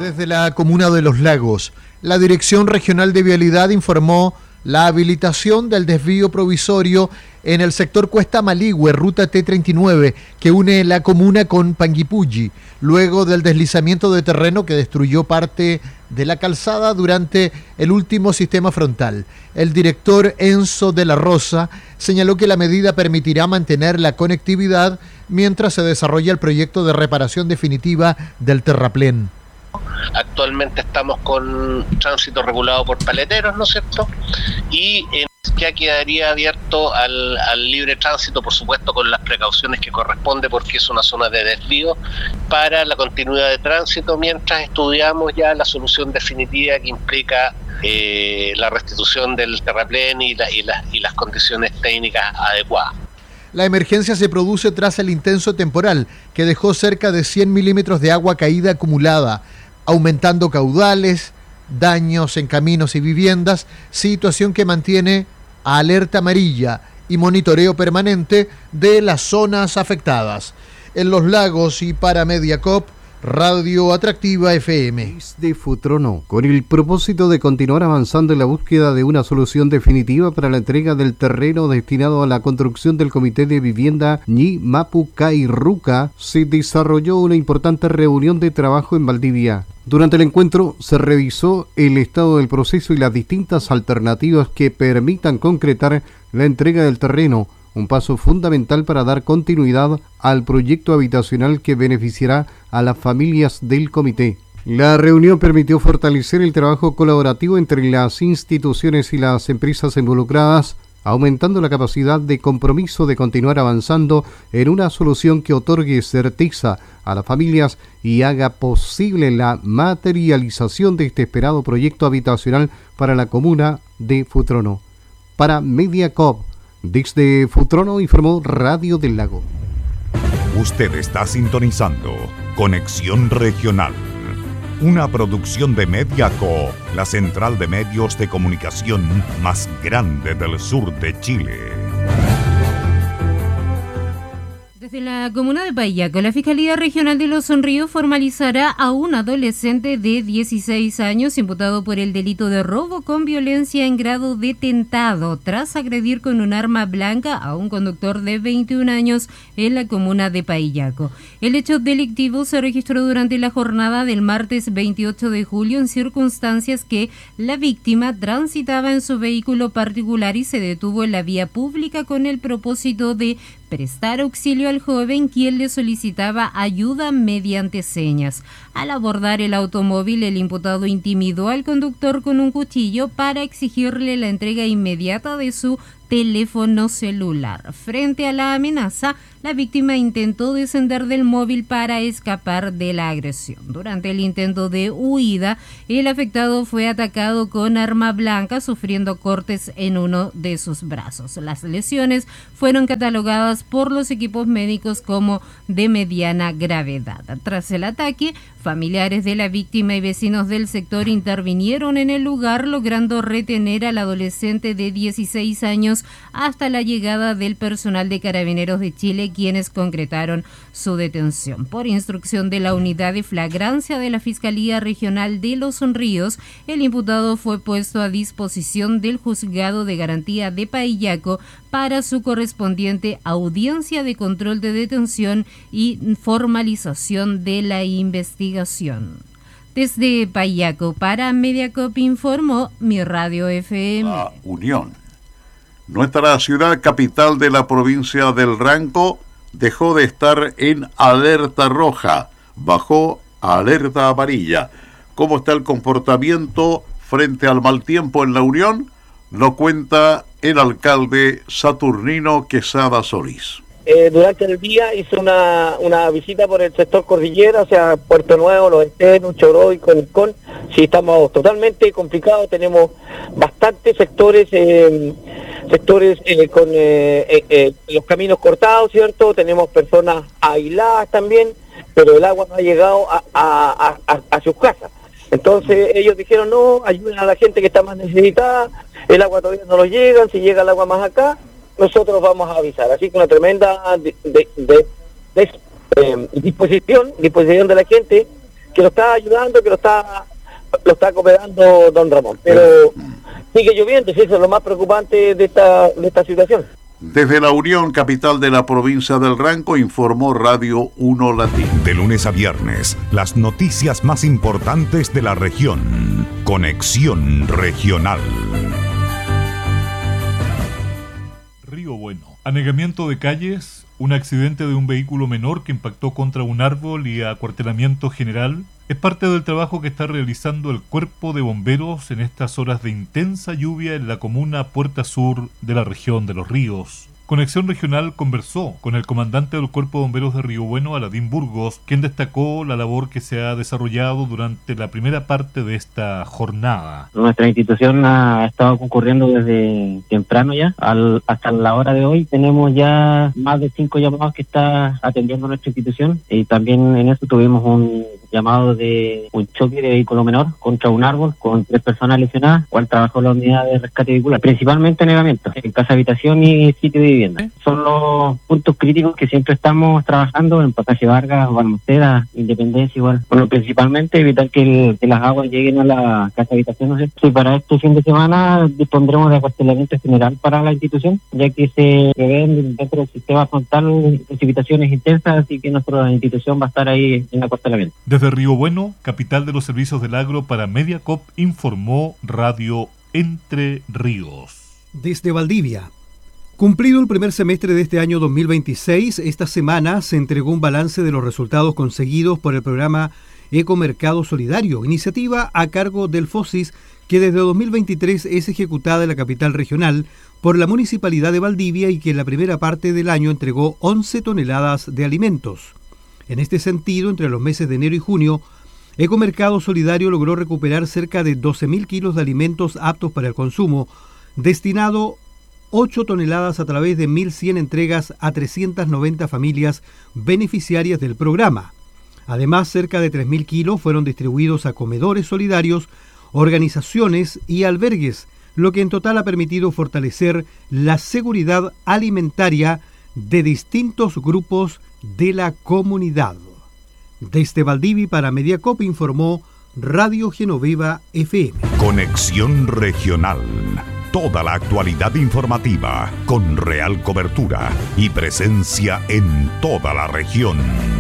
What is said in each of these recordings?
Desde la comuna de Los Lagos, la Dirección Regional de Vialidad informó la habilitación del desvío provisorio en el sector Cuesta Maligüe, ruta T39, que une la comuna con Panguipulli, luego del deslizamiento de terreno que destruyó parte de la calzada durante el último sistema frontal. El director Enzo de la Rosa señaló que la medida permitirá mantener la conectividad mientras se desarrolla el proyecto de reparación definitiva del terraplén. Actualmente estamos con tránsito regulado por paleteros, ¿no es cierto? Y ya quedaría abierto al libre tránsito, por supuesto con las precauciones que corresponde, porque es una zona de desvío para la continuidad de tránsito, mientras estudiamos ya la solución definitiva que implica la restitución del terraplén y las condiciones técnicas adecuadas. La emergencia se produce tras el intenso temporal que dejó cerca de 100 milímetros de agua caída acumulada, aumentando caudales, daños en caminos y viviendas, situación que mantiene alerta amarilla y monitoreo permanente de las zonas afectadas. En Los Lagos y para Mediacop, Radio Atractiva FM. De Futrono, con el propósito de continuar avanzando en la búsqueda de una solución definitiva para la entrega del terreno destinado a la construcción del Comité de Vivienda Ñi Mapu Cairuca, se desarrolló una importante reunión de trabajo en Valdivia. Durante el encuentro se revisó el estado del proceso y las distintas alternativas que permitan concretar la entrega del terreno, un paso fundamental para dar continuidad al proyecto habitacional que beneficiará a las familias del comité. La reunión permitió fortalecer el trabajo colaborativo entre las instituciones y las empresas involucradas, aumentando la capacidad de compromiso de continuar avanzando en una solución que otorgue certeza a las familias y haga posible la materialización de este esperado proyecto habitacional para la comuna de Futrono. Para Mediacop, desde Futrono informó Radio del Lago. Usted está sintonizando Conexión Regional, una producción de Mediaco, la central de medios de comunicación más grande del sur de Chile. Desde la comuna de Paillaco, la Fiscalía Regional de Los Ríos formalizará a un adolescente de 16 años imputado por el delito de robo con violencia en grado de tentado tras agredir con un arma blanca a un conductor de 21 años en la comuna de Paillaco. El hecho delictivo se registró durante la jornada del martes 28 de julio en circunstancias que la víctima transitaba en su vehículo particular y se detuvo en la vía pública con el propósito de prestar auxilio al joven, quien le solicitaba ayuda mediante señas. Al abordar el automóvil, el imputado intimidó al conductor con un cuchillo para exigirle la entrega inmediata de su teléfono celular. Frente a la amenaza, la víctima intentó descender del móvil para escapar de la agresión. Durante el intento de huida, el afectado fue atacado con arma blanca, sufriendo cortes en uno de sus brazos. Las lesiones fueron catalogadas por los equipos médicos como de mediana gravedad. Tras el ataque, familiares de la víctima y vecinos del sector intervinieron en el lugar, logrando retener al adolescente de 16 años hasta la llegada del personal de Carabineros de Chile, quienes concretaron su detención. Por instrucción de la Unidad de Flagrancia de la Fiscalía Regional de Los Ríos, el imputado fue puesto a disposición del Juzgado de Garantía de Paillaco para su correspondiente audiencia de control de detención y formalización de la investigación. Desde Paillaco para Mediacop informó Mi Radio FM. La Unión. Nuestra ciudad capital de la provincia del Ranco dejó de estar en alerta roja, bajó a alerta amarilla. ¿Cómo está el comportamiento frente al mal tiempo en la Unión? Lo cuenta el alcalde Saturnino Quesada Solís. Durante el día hice una visita por el sector cordillera, o sea, Puerto Nuevo, Los Esteros, Choró y Conicón. Sí, estamos totalmente complicados, tenemos bastantes sectores con los caminos cortados, ¿cierto? Tenemos personas aisladas también, pero el agua no ha llegado a sus casas. Entonces ellos dijeron, no, ayuden a la gente que está más necesitada, el agua todavía no nos llega, si llega el agua más acá, nosotros vamos a avisar. Así que una tremenda disposición de la gente que lo está ayudando, que lo está cooperando don Ramón. Pero sigue lloviendo, y eso es lo más preocupante de esta situación. Desde la Unión, capital de la provincia del Ranco, informó Radio 1 Latín. De lunes a viernes, las noticias más importantes de la región. Conexión Regional. Río Bueno. Anegamiento de calles, un accidente de un vehículo menor que impactó contra un árbol y acuartelamiento general, es parte del trabajo que está realizando el Cuerpo de Bomberos en estas horas de intensa lluvia en la comuna Puerta Sur de la región de Los Ríos. Conexión Regional conversó con el comandante del Cuerpo de Bomberos de Río Bueno, Aladín Burgos, quien destacó la labor que se ha desarrollado durante la primera parte de esta jornada. Nuestra institución ha estado concurriendo desde temprano ya, hasta la hora de hoy. Tenemos ya más de 5 llamados que está atendiendo nuestra institución, y también en eso tuvimos un llamado de un choque de vehículo menor contra un árbol con 3 personas lesionadas, cual trabajó la unidad de rescate vehicular, principalmente anegamiento en casa habitación y sitio de vivienda. Son los puntos críticos que siempre estamos trabajando en Pacaje Vargas, Balmaceda, Independencia igual. Bueno, principalmente evitar que las aguas lleguen a la casa habitación, ¿no sé? Sí, para este fin de semana dispondremos de acuartelamiento general para la institución, ya que se prevén dentro del sistema frontal precipitaciones intensas, así que nuestra institución va a estar ahí en acuartelamiento. Desde Río Bueno, capital de los servicios del agro para Mediacop, informó Radio Entre Ríos. Desde Valdivia. Cumplido el primer semestre de este año 2026, esta semana se entregó un balance de los resultados conseguidos por el programa Ecomercado Solidario, iniciativa a cargo del FOSIS, que desde 2023 es ejecutada en la capital regional por la Municipalidad de Valdivia y que en la primera parte del año entregó 11 toneladas de alimentos. En este sentido, entre los meses de enero y junio, Ecomercado Solidario logró recuperar cerca de 12.000 kilos de alimentos aptos para el consumo, destinado 8 toneladas a través de 1.100 entregas a 390 familias beneficiarias del programa. Además, cerca de 3.000 kilos fueron distribuidos a comedores solidarios, organizaciones y albergues, lo que en total ha permitido fortalecer la seguridad alimentaria de distintos grupos de la comunidad. Desde Valdivia para Mediacop informó Radio Genoveva FM. Conexión Regional. Toda la actualidad informativa con real cobertura y presencia en toda la región.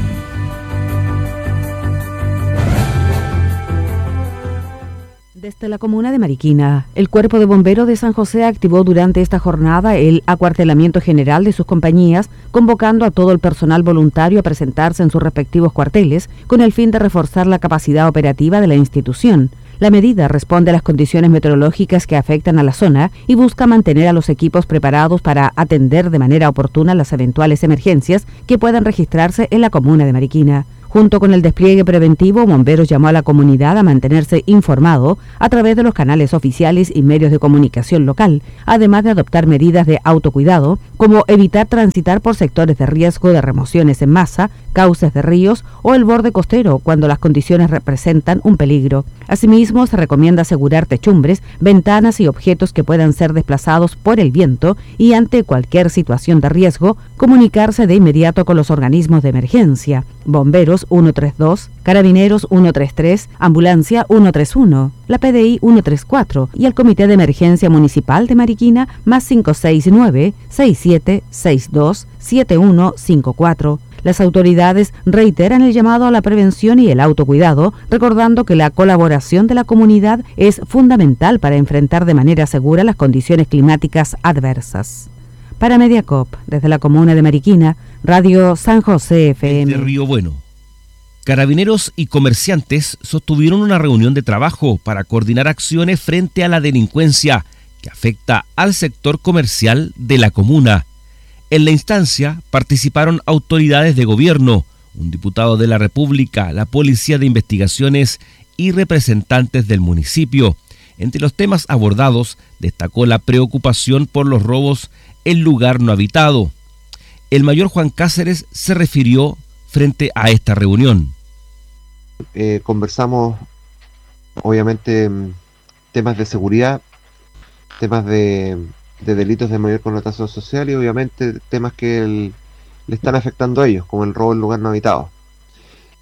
Desde la comuna de Mariquina, el Cuerpo de Bomberos de San José activó durante esta jornada el acuartelamiento general de sus compañías, convocando a todo el personal voluntario a presentarse en sus respectivos cuarteles con el fin de reforzar la capacidad operativa de la institución. La medida responde a las condiciones meteorológicas que afectan a la zona y busca mantener a los equipos preparados para atender de manera oportuna las eventuales emergencias que puedan registrarse en la comuna de Mariquina. Junto con el despliegue preventivo, Bomberos llamó a la comunidad a mantenerse informado a través de los canales oficiales y medios de comunicación local, además de adoptar medidas de autocuidado, como evitar transitar por sectores de riesgo de remociones en masa, cauces de ríos o el borde costero cuando las condiciones representan un peligro. Asimismo, se recomienda asegurar techumbres, ventanas y objetos que puedan ser desplazados por el viento y ante cualquier situación de riesgo, comunicarse de inmediato con los organismos de emergencia. Bomberos 132, Carabineros 133, Ambulancia 131, la PDI 134 y el Comité de Emergencia Municipal de Mariquina más 569-6762-7154. Las autoridades reiteran el llamado a la prevención y el autocuidado, recordando que la colaboración de la comunidad es fundamental para enfrentar de manera segura las condiciones climáticas adversas. Para Mediacop, desde la comuna de Mariquina, Radio San José FM. De Río Bueno. Carabineros y comerciantes sostuvieron una reunión de trabajo para coordinar acciones frente a la delincuencia que afecta al sector comercial de la comuna. En la instancia participaron autoridades de gobierno, un diputado de la República, la Policía de Investigaciones y representantes del municipio. Entre los temas abordados destacó la preocupación por los robos en lugar no habitado. El mayor Juan Cáceres se refirió frente a esta reunión. Conversamos, obviamente, temas de seguridad, temas de delitos de mayor connotación social y obviamente temas que le están afectando a ellos, como el robo en lugar no habitado.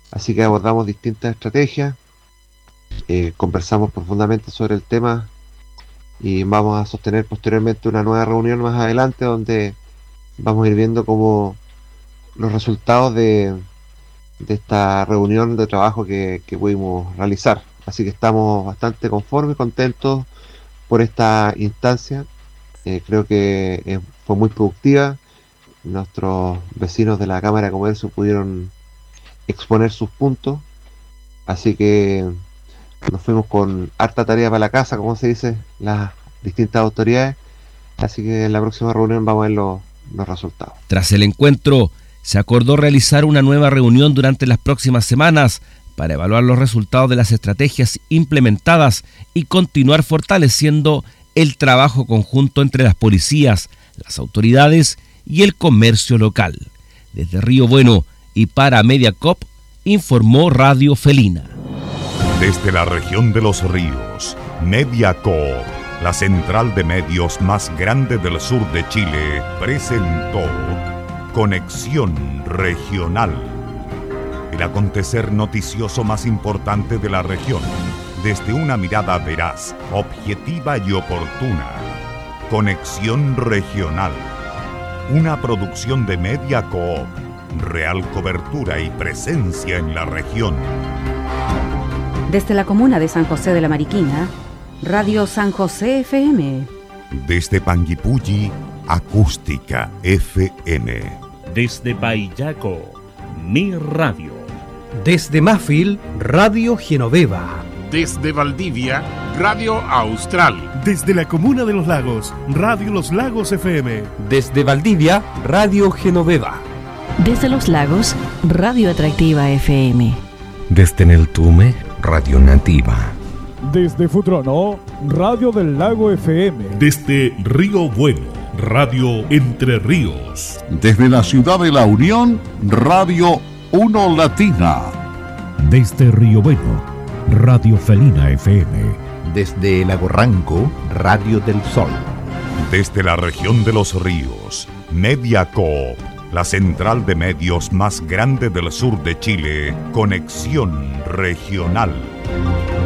Así que abordamos distintas estrategias, conversamos profundamente sobre el tema y vamos a sostener posteriormente una nueva reunión más adelante donde vamos a ir viendo cómo los resultados de esta reunión de trabajo que pudimos realizar. Así que estamos bastante conformes, contentos por esta instancia. Creo que fue muy productiva. Nuestros vecinos de la Cámara de Comercio pudieron exponer sus puntos. Así que nos fuimos con harta tarea para la casa, como se dice, las distintas autoridades. Así que en la próxima reunión vamos a ver los resultados. Tras el encuentro, se acordó realizar una nueva reunión durante las próximas semanas para evaluar los resultados de las estrategias implementadas y continuar fortaleciendo el trabajo conjunto entre las policías, las autoridades y el comercio local. Desde Río Bueno y para Mediacop, informó Radio Felina. Desde la región de los ríos, Mediacop, la central de medios más grande del sur de Chile, presentó Conexión Regional. El acontecer noticioso más importante de la región, desde una mirada veraz, objetiva y oportuna. Conexión Regional. Una producción de Mediacop. Real cobertura y presencia en la región. Desde la comuna de San José de la Mariquina, Radio San José FM. Desde Panguipulli, Acústica FM. Desde Payaco, Mi Radio. Desde Mafil, Radio Genoveva. Desde Valdivia, Radio Austral. Desde la comuna de Los Lagos, Radio Los Lagos FM. Desde Valdivia, Radio Genoveva. Desde Los Lagos, Radio Atractiva FM. Desde Neltume, Radio Nativa. Desde Futrono, Radio del Lago FM. Desde Río Bueno, Radio Entre Ríos. Desde la ciudad de La Unión, Radio Uno Latina. Desde Río Bueno, Radio Felina FM. Desde Lago Ranco, Radio del Sol. Desde la región de los ríos, Mediacop, la central de medios más grande del sur de Chile, Conexión Regional.